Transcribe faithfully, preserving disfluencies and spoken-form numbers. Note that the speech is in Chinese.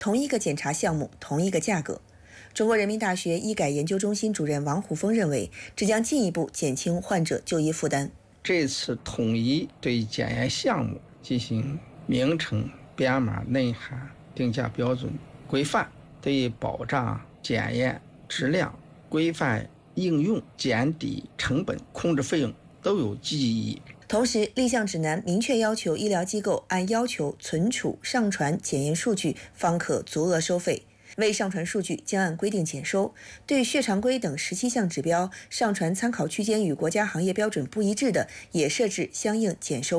同一个检查项目，同一个价格。中国人民大学医改研究中心主任王虎峰认为，这将进一步减轻患者就医负担。 这次统一对检验项目进行名称、编码、内涵、定价标准、规范，对保障检验质量、规范应用、减低成本、控制费用都有积极意义。 同时，立项指南明确要求医疗机构按要求存储、上传检验数据，方可足额收费。未上传数据将按规定减收。对血常规等十七项指标上传参考区间与国家行业标准不一致的，也设置相应减收。